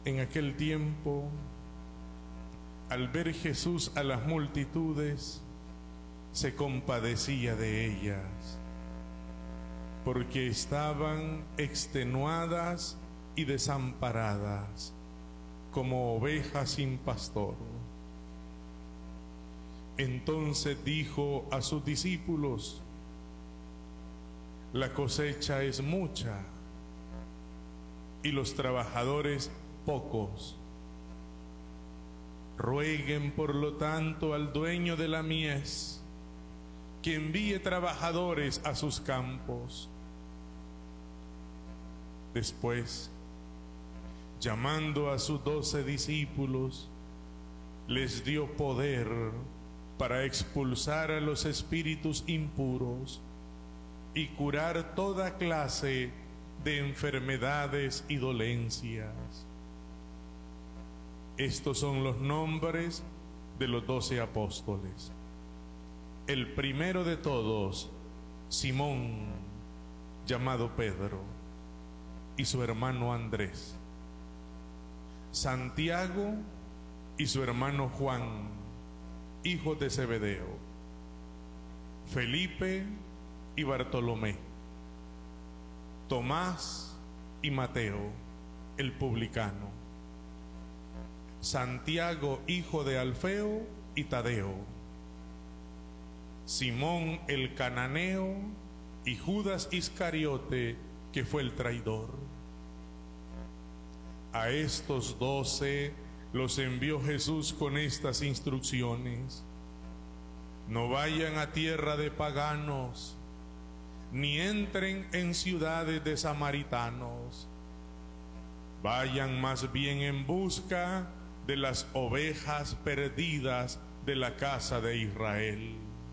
En aquel tiempo, al ver Jesús a las multitudes, se compadecía de ellas, porque estaban extenuadas y desamparadas, como ovejas sin pastor. Entonces dijo a sus discípulos: la cosecha es mucha y los trabajadores pocos. Rueguen por lo tanto al dueño de la mies que envíe trabajadores a sus campos. Después, llamando a sus 12 discípulos, les dio poder para expulsar a los espíritus impuros y curar toda clase de enfermedades y dolencias. Estos son los nombres de los 12 apóstoles. El primero de todos, Simón, llamado Pedro, y su hermano Andrés. Santiago y su hermano Juan, hijos de Zebedeo. Felipe y Bartolomé. Tomás y Mateo, el publicano. Santiago, hijo de Alfeo, y Tadeo. Simón el cananeo y Judas Iscariote, que fue el traidor. A estos 12 los envió Jesús con estas instrucciones: no vayan a tierra de paganos, ni entren en ciudades de samaritanos. Vayan más bien en busca de las ovejas perdidas de la casa de Israel.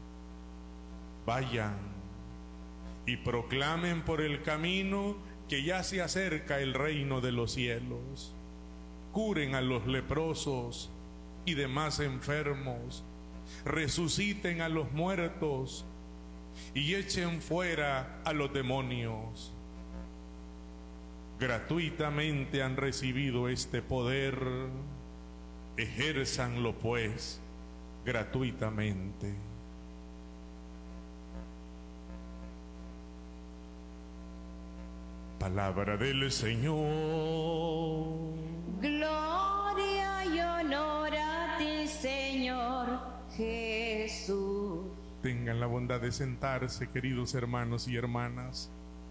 Vayan y proclamen por el camino que ya se acerca el reino de los cielos. Curen a los leprosos y demás enfermos, resuciten a los muertos y echen fuera a los demonios. Gratuitamente han recibido este poder, ejérzanlo pues gratuitamente. Palabra del Señor. Gloria y honor a ti, Señor Jesús. Tengan la bondad de sentarse, queridos hermanos y hermanas.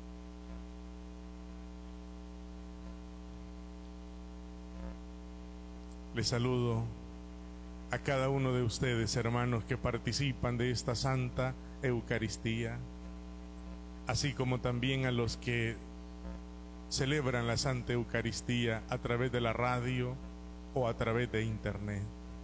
Les saludo a cada uno de ustedes, hermanos, que participan de esta Santa Eucaristía, así como también a los que celebran la Santa Eucaristía a través de la radio o a través de internet.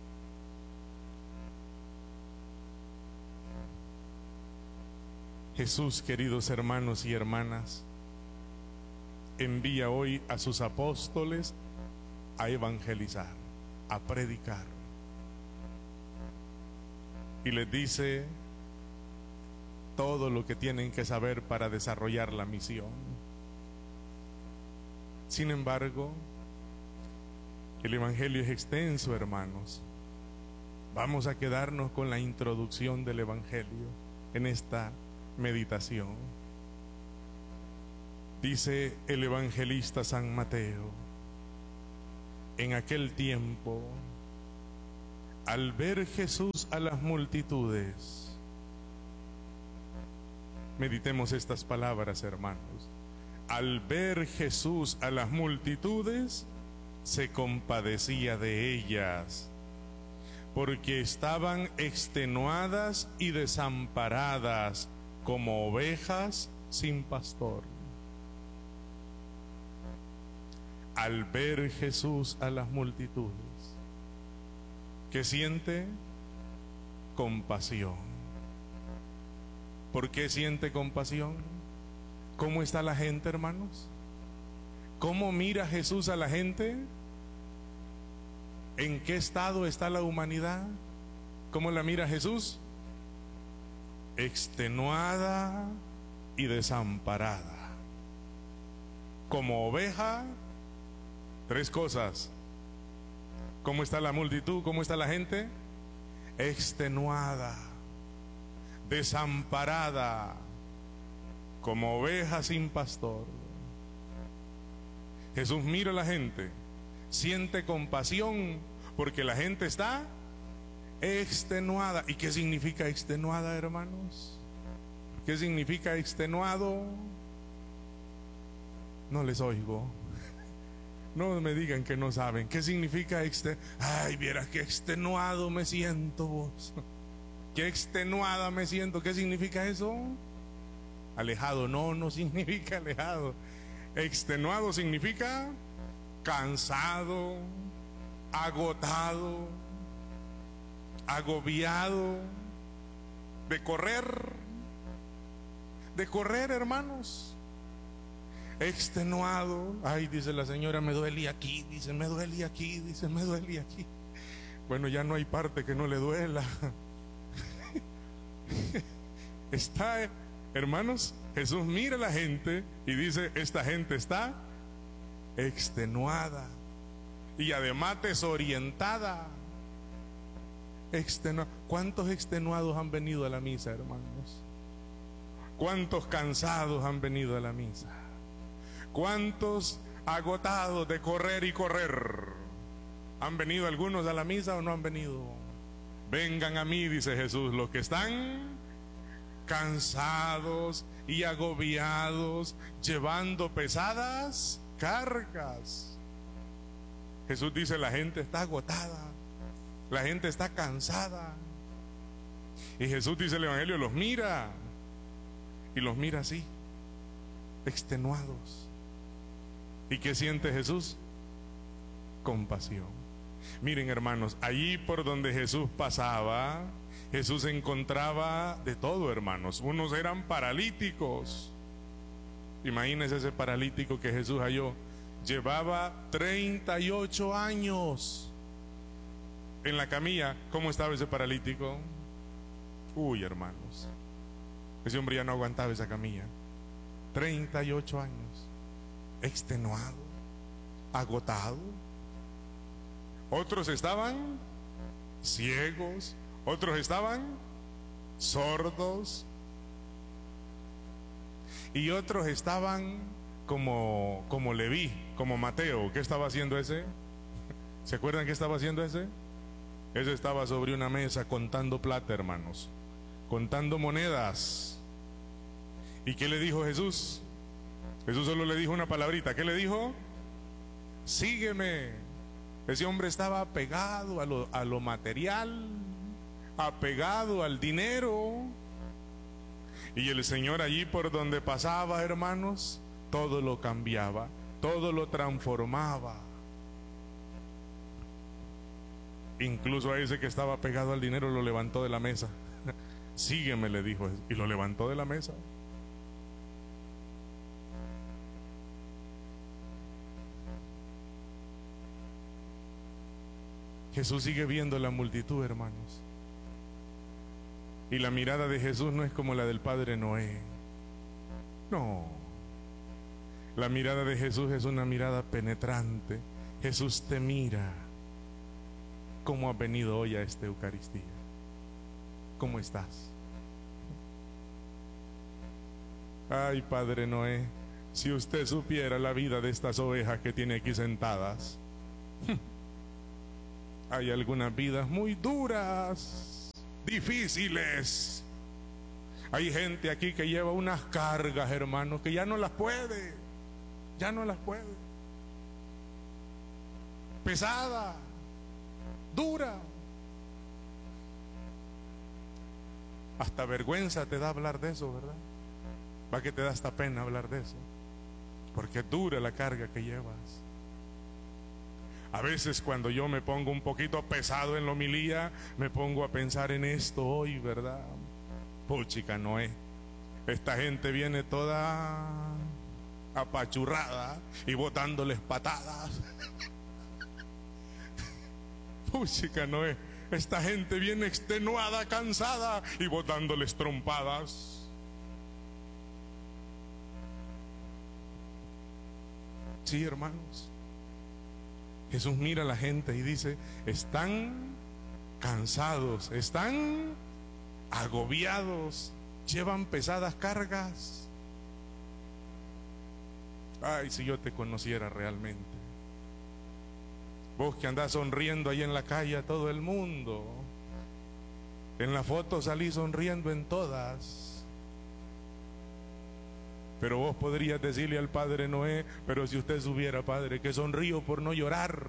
Jesús, queridos hermanos y hermanas, envía hoy a sus apóstoles a evangelizar, a predicar. Y les dice todo lo que tienen que saber para desarrollar la misión. Sin embargo, el Evangelio es extenso, hermanos. Vamos a quedarnos con la introducción del Evangelio en esta meditación. Dice el evangelista San Mateo: en aquel tiempo, al ver Jesús a las multitudes, meditemos estas palabras, hermanos. Al ver Jesús a las multitudes, se compadecía de ellas, porque estaban extenuadas y desamparadas, como ovejas sin pastor. Al ver Jesús a las multitudes, ¿qué siente? Compasión. ¿Por qué siente compasión? ¿Cómo está la gente, hermanos? ¿Cómo mira Jesús a la gente? ¿En qué estado está la humanidad? ¿Cómo la mira Jesús? Extenuada y desamparada, como oveja Tres cosas. ¿Cómo está la multitud? ¿Cómo está la gente? Extenuada, desamparada, como oveja sin pastor. Jesús mira a la gente, siente compasión porque la gente está extenuada. ¿Y qué significa extenuada, hermanos? ¿Qué significa extenuado? No les oigo. No me digan que no saben. ¿Qué significa Ay, vieras qué extenuado me siento vos. Qué extenuada me siento. ¿Qué significa eso? Alejado. No, no significa alejado. Extenuado significa cansado, agotado, agobiado de correr, hermanos. Extenuado. Ay, dice la señora, me duele aquí. Dice, me duele aquí. Dice, me duele aquí. Bueno, ya no hay parte que no le duela. Está, hermanos, Jesús mira a la gente y dice, esta gente está extenuada y además desorientada. ¿Cuántos extenuados han venido a la misa, hermanos? ¿Cuántos cansados han venido a la misa? ¿Cuántos agotados de correr y correr? ¿Han venido algunos a la misa o no han venido? Vengan a mí, dice Jesús, los que están cansados y agobiados, llevando pesadas cargas. Jesús dice, la gente está agotada, la gente está cansada. Y Jesús dice, el Evangelio los mira, y los mira así, extenuados. ¿Y qué siente Jesús? Compasión. Miren, hermanos, allí por donde Jesús pasaba, Jesús encontraba de todo, hermanos. Unos eran paralíticos. Imagínense ese paralítico que Jesús halló. Llevaba 38 años en la camilla. ¿Cómo estaba ese paralítico? Uy, hermanos, ese hombre ya no aguantaba esa camilla. 38 años, extenuado, agotado. Otros estaban ciegos, otros estaban sordos, y otros estaban como Leví, como Mateo. ¿Qué estaba haciendo ese? ¿Se acuerdan qué estaba haciendo ese? Ese estaba sobre una mesa contando plata, hermanos, contando monedas. ¿Y qué le dijo Jesús? Jesús solo le dijo una palabrita. ¿Qué le dijo? Sígueme. Ese hombre estaba apegado a lo material, apegado al dinero. Y el Señor allí por donde pasaba, hermanos, todo lo cambiaba, todo lo transformaba. Incluso a ese que estaba pegado al dinero lo levantó de la mesa. Sígueme, le dijo, y lo levantó de la mesa. Jesús sigue viendo la multitud, hermanos. Y la mirada de Jesús no es como la del padre Noé. No. La mirada de Jesús es una mirada penetrante. Jesús te mira. ¿Cómo has venido hoy a esta Eucaristía? ¿Cómo estás? Ay, padre Noé, si usted supiera la vida de estas ovejas que tiene aquí sentadas. Hay algunas vidas muy duras, difíciles. Hay gente aquí que lleva unas cargas, hermanos, que ya no las puede. Pesada, dura. Hasta vergüenza te da hablar de eso, ¿verdad? Va que te da hasta pena hablar de eso, porque es dura la carga que llevas. A veces cuando yo me pongo un poquito pesado en la homilía, me pongo a pensar en esto hoy, ¿verdad? Puchica, Noé, esta gente viene toda apachurrada y botándoles patadas. Puchica, Noé, esta gente viene extenuada, cansada y botándoles trompadas. Sí, hermanos. Jesús mira a la gente y dice: están cansados, están agobiados, llevan pesadas cargas. Ay, si yo te conociera realmente. Vos que andás sonriendo ahí en la calle a todo el mundo. En la foto salí sonriendo en todas. Pero vos podrías decirle al padre Noé: pero si usted supiera, padre, que sonrío por no llorar.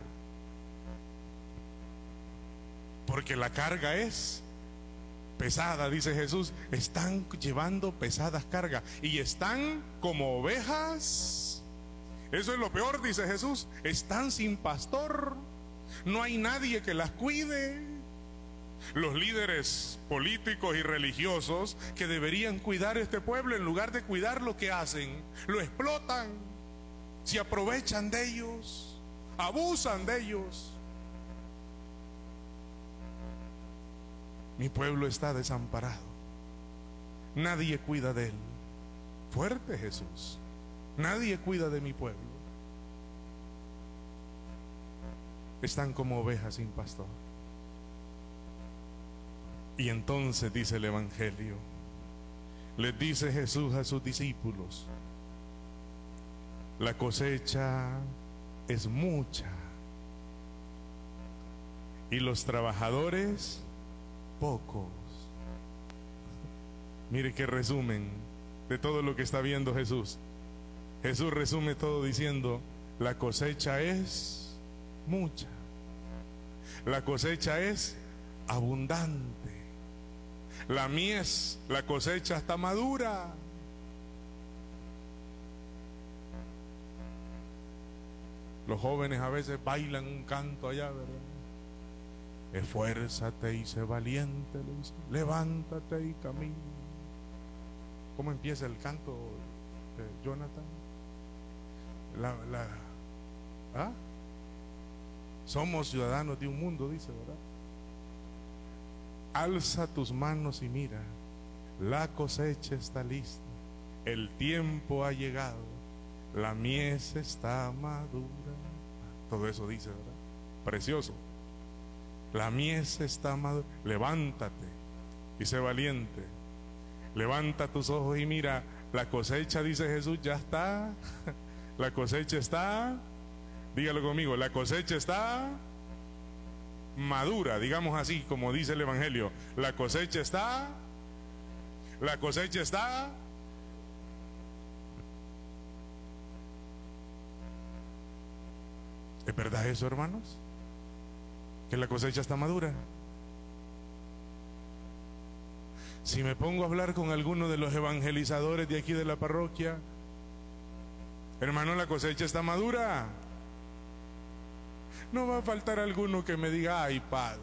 Porque la carga es pesada, dice Jesús. Están llevando pesadas cargas y están como ovejas. Eso es lo peor, dice Jesús. Están sin pastor. No hay nadie que las cuide. Los líderes políticos y religiosos que deberían cuidar este pueblo, en lugar de cuidar lo que hacen, lo explotan, se aprovechan de ellos, abusan de ellos. Mi pueblo está desamparado. Nadie cuida de él. Fuerte Jesús. Nadie cuida de mi pueblo. Están como ovejas sin pastor. Y entonces dice el Evangelio, les dice Jesús a sus discípulos: la cosecha es mucha y los trabajadores pocos. Mire qué resumen de todo lo que está viendo Jesús. Jesús resume todo diciendo: la cosecha es mucha, la cosecha es abundante, la mies, la cosecha está madura. Los jóvenes a veces bailan un canto allá, ¿verdad? Esfuérzate y sé valiente, le dice. Levántate y camina. ¿Cómo empieza el canto de Jonathan? Somos ciudadanos de un mundo, dice, ¿verdad? Alza tus manos y mira, la cosecha está lista, el tiempo ha llegado, la mies está madura. Todo eso dice, ¿verdad? Precioso. La mies está madura. Levántate y sé valiente. Levanta tus ojos y mira, la cosecha, dice Jesús, ya está. La cosecha está, dígalo conmigo, la cosecha está madura, digamos así, como dice el Evangelio. La cosecha está. ¿Es verdad eso, hermanos? Que la cosecha está madura. Si me pongo a hablar con alguno de los evangelizadores de aquí de la parroquia: hermano, la cosecha está madura. No va a faltar alguno que me diga: ay, padre.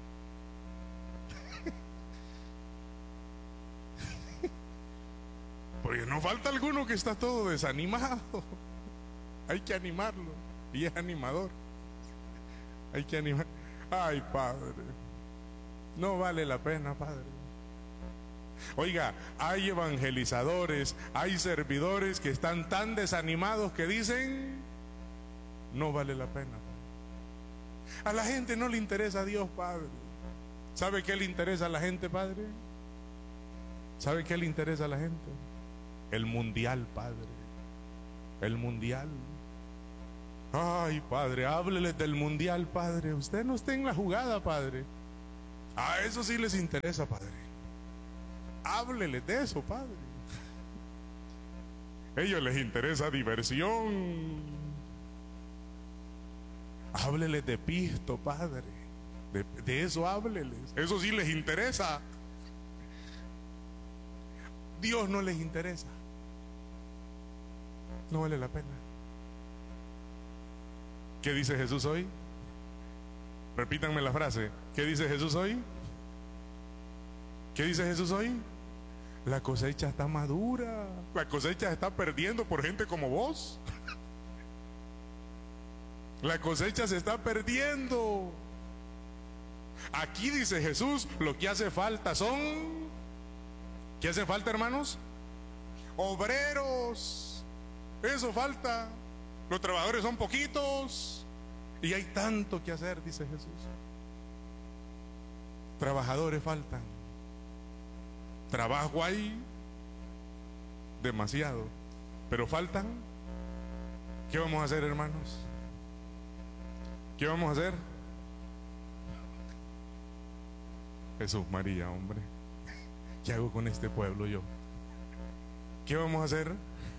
Porque no falta alguno que está todo desanimado. Hay que animarlo. Y es animador. Hay que animar. Ay, padre, no vale la pena, padre. Oiga, hay evangelizadores, hay servidores que están tan desanimados que dicen: no vale la pena, padre. A la gente no le interesa a Dios, padre. ¿Sabe qué le interesa a la gente, padre? ¿Sabe qué le interesa a la gente? El mundial, padre. El mundial. Ay, padre, hábleles del mundial, padre. Usted no está en la jugada, padre. A eso sí les interesa, padre. Hábleles de eso, padre. A ellos les interesa diversión. Hábleles de pisto, padre. De eso hábleles. Eso sí les interesa. Dios no les interesa. No vale la pena. ¿Qué dice Jesús hoy? Repítanme la frase. ¿Qué dice Jesús hoy? ¿Qué dice Jesús hoy? La cosecha está madura. La cosecha se está perdiendo por gente como vos. La cosecha se está perdiendo. Aquí dice Jesús, lo que hace falta son... ¿Qué hace falta, hermanos? Obreros. Eso falta. Los trabajadores son poquitos. Y hay tanto que hacer, dice Jesús. Trabajadores faltan. Trabajo hay demasiado, pero faltan. ¿Qué vamos a hacer, hermanos? ¿Qué vamos a hacer? Jesús María, hombre, ¿qué hago con este pueblo yo? ¿Qué vamos a hacer?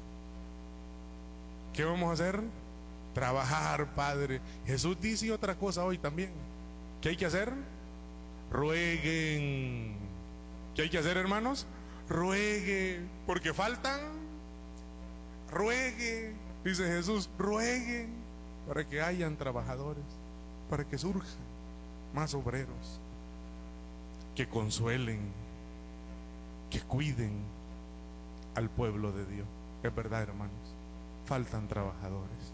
¿Qué vamos a hacer? Trabajar, Padre. Jesús dice otra cosa hoy también. ¿Qué hay que hacer? Rueguen. ¿Qué hay que hacer, hermanos? Ruegue, porque faltan. Ruegue, dice Jesús, rueguen para que hayan trabajadores, para que surjan más obreros, que consuelen, que cuiden al pueblo de Dios. Es verdad, hermanos, faltan trabajadores.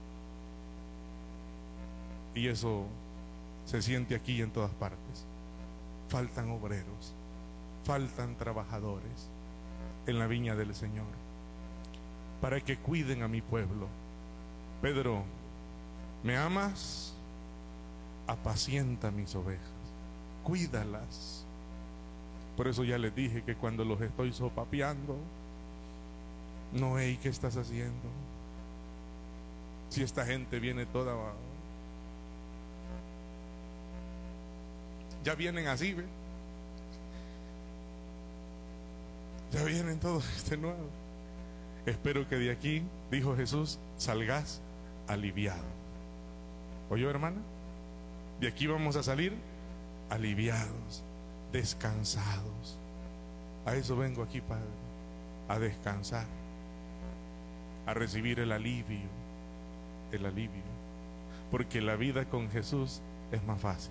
Y eso se siente aquí y en todas partes. Faltan obreros, faltan trabajadores en la viña del Señor, para que cuiden a mi pueblo. Pedro, ¿me amas? Apacienta mis ovejas, cuídalas. Por eso ya les dije que cuando los estoy sopapeando, no, hey, ¿qué estás haciendo? Si esta gente viene toda, ya vienen así, ¿ve? Ya vienen todos extenuados. Espero que de aquí, dijo Jesús, salgas aliviado. ¿Oyó, hermana? De aquí vamos a salir aliviados, descansados. A eso vengo aquí, Padre, a descansar, a recibir el alivio, porque la vida con Jesús es más fácil.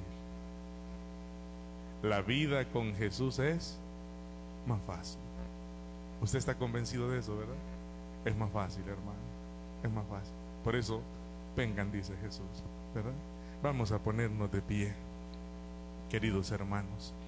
La vida con Jesús es más fácil. Usted está convencido de eso, ¿verdad? Es más fácil, hermano, es más fácil. Por eso, vengan, dice Jesús, ¿verdad? Vamos a ponernos de pie, queridos hermanos.